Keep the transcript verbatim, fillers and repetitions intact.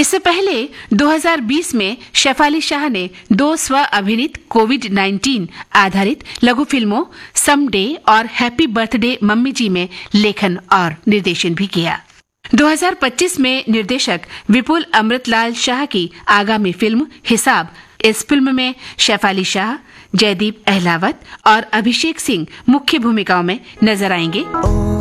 इससे पहले दो हज़ार बीस में शेफाली शाह ने दो स्व अभिनीत कोविड उन्नीस आधारित लघु फिल्मों समडे और हैप्पी बर्थडे मम्मी जी में लेखन और निर्देशन भी किया। दो हज़ार पच्चीस में निर्देशक विपुल अमृतलाल शाह की आगामी फिल्म हिसाब, इस फिल्म में शेफाली शाह, जयदीप अहलावत और अभिषेक सिंह मुख्य भूमिकाओं में नजर आएंगे।